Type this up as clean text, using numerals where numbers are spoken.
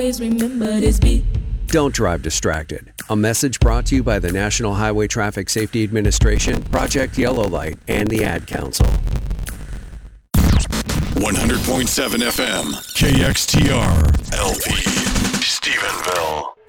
remember this beat. Don't drive distracted. A message brought to you by the National Highway Traffic Safety Administration, Project Yellow Light, and the Ad Council. 100.7 FM, KXTR, LP, Stephenville.